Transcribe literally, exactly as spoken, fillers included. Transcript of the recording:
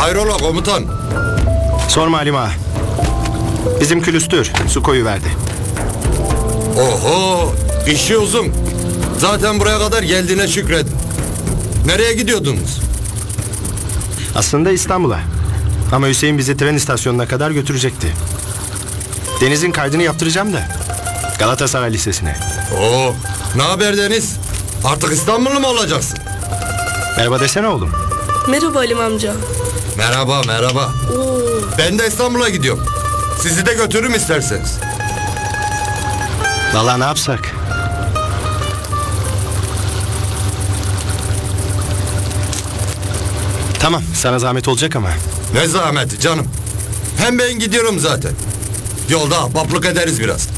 Hayrola komutan? Sorma Halim ağa. Bizim külüstür su koyuverdi. Oho, işi uzun. Zaten buraya kadar geldiğine şükret. Nereye gidiyordunuz? Aslında İstanbul'a. Ama Hüseyin bizi tren istasyonuna kadar götürecekti. Deniz'in kaydını yaptıracağım da. Galatasaray Lisesi'ne. Oo, ne haber Deniz? Artık İstanbullu mu olacaksın? Merhaba desene oğlum. Merhaba Halim amca. Merhaba, merhaba. Oo. Ben de İstanbul'a gidiyorum. Sizi de götürürüm isterseniz. Vallahi ne yapsak? Tamam, sana zahmet olacak ama. Ne zahmeti canım. Hem ben gidiyorum zaten. Yolda ahbaplık ederiz biraz.